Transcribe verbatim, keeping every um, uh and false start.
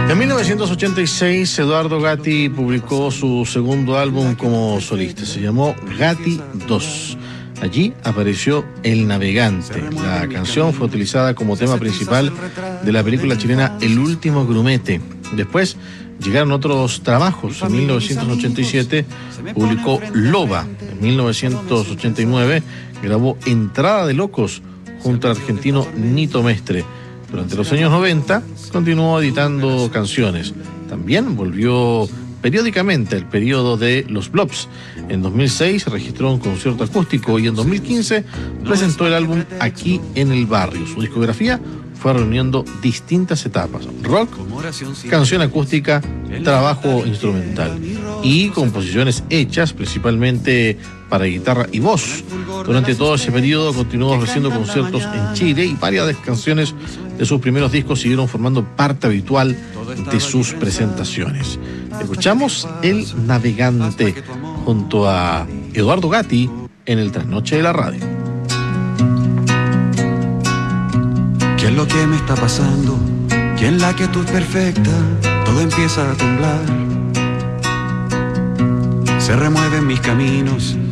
En mil novecientos ochenta y seis, Eduardo Gatti publicó su segundo álbum como solista. Se llamó Gatti dos. Allí apareció El Navegante. La canción fue utilizada como tema principal de la película chilena El Último Grumete. Después llegaron otros trabajos. En mil novecientos ochenta y siete publicó Loba. En mil novecientos ochenta y nueve grabó Entrada de Locos junto al argentino Nito Mestre. Durante los años noventa continuó editando canciones. También volvió periódicamente al periodo de los Blobs. En dos mil seis registró un concierto acústico y en dos mil quince presentó el álbum Aquí en el Barrio. Su discografía fue reuniendo distintas etapas: rock, canción acústica, trabajo instrumental y composiciones hechas principalmente para guitarra y voz. Durante todo ese periodo continuó ofreciendo conciertos en Chile y varias canciones de sus primeros discos siguieron formando parte habitual de sus presentaciones. Escuchamos El Navegante junto a Eduardo Gatti en el Trasnoche de la Radio. ¿Qué es lo que me está pasando? Que en la quietud perfecta todo empieza a temblar. Se remueven mis caminos.